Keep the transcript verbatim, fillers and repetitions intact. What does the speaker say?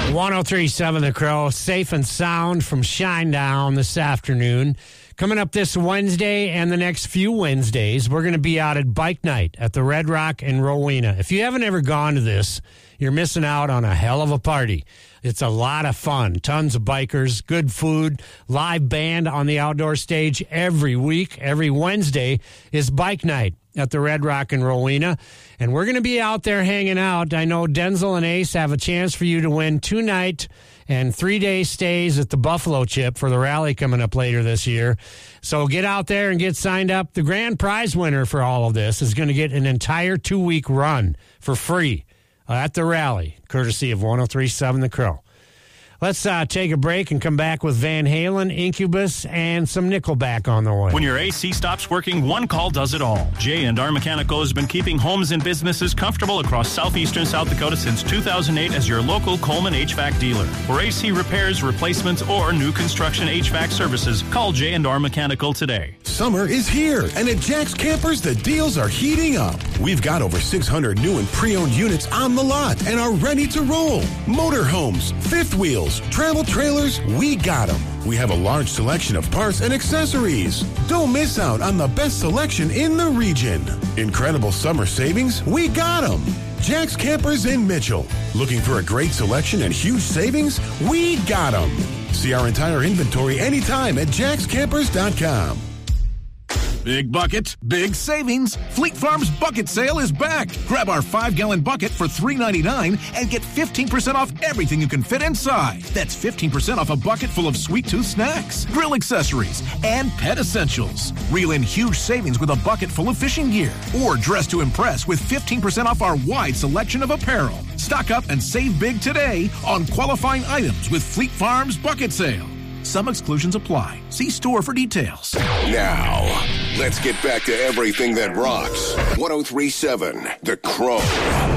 one oh three point seven The Crow, safe and sound from Shinedown this afternoon. Coming up this Wednesday and the next few Wednesdays, we're going to be out at Bike Night at the Red Rock in Rowena. If you haven't ever gone to this, you're missing out on a hell of a party. It's a lot of fun. Tons of bikers, good food, live band on the outdoor stage every week. Every Wednesday is Bike Night at the Red Rock in Rowena. And we're going to be out there hanging out. I know Denzel and Ace have a chance for you to win two-night and three-day stays at the Buffalo Chip for the rally coming up later this year. So get out there and get signed up. The grand prize winner for all of this is going to get an entire two-week run for free at the rally, courtesy of one oh three point seven The Crow. Let's uh, take a break and come back with Van Halen, Incubus, and some Nickelback on the way. When your A C stops working, one call does it all. J and R Mechanical has been keeping homes and businesses comfortable across southeastern South Dakota since two thousand eight as your local Coleman H V A C dealer. For A C repairs, replacements, or new construction H V A C services, call J and R Mechanical today. Summer is here, and at Jack's Campers, the deals are heating up. We've got over six hundred new and pre-owned units on the lot and are ready to roll. Motorhomes, fifth wheels, travel trailers, we got them. We have a large selection of parts and accessories. Don't miss out on the best selection in the region. Incredible summer savings, we got them. Jack's Campers in Mitchell. Looking for a great selection and huge savings? We got them. See our entire inventory anytime at jacks campers dot com. Big bucket, big savings. Fleet Farm's bucket sale is back. Grab our five-gallon bucket for three ninety-nine and get fifteen percent off everything you can fit inside. That's fifteen percent off a bucket full of sweet tooth snacks, grill accessories, and pet essentials. Reel in huge savings with a bucket full of fishing gear. Or dress to impress with fifteen percent off our wide selection of apparel. Stock up and save big today on qualifying items with Fleet Farm's bucket sale. Some exclusions apply. See store for details. Now, let's get back to everything that rocks. one oh three point seven The Crow.